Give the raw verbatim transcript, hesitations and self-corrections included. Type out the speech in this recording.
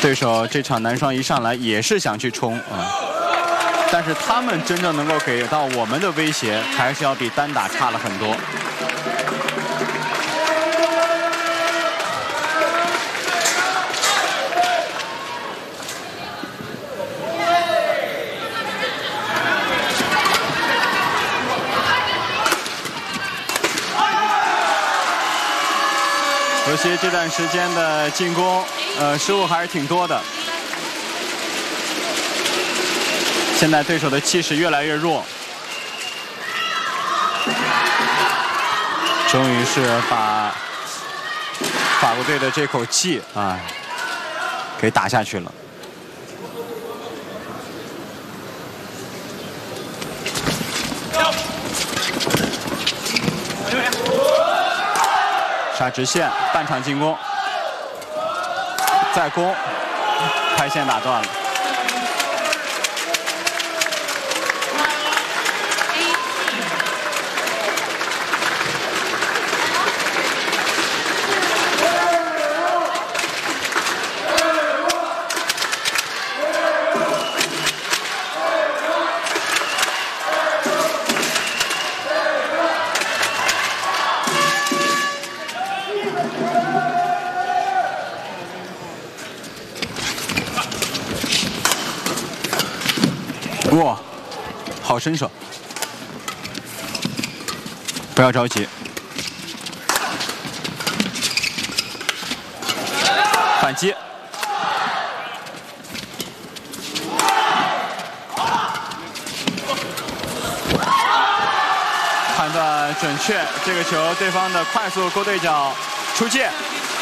对手这场男双一上来也是想去冲啊，但是他们真正能够给到我们的威胁，还是要比单打差了很多。 可惜这段时间的进攻，呃，失误还是挺多的。现在对手的气势越来越弱，终于是把法国队的这口气啊给打下去了。 杀直线，半场进攻，再攻，拍线打断了。哇，好身手！不要着急，反击，判断准确，这个球对方的快速勾对角出界。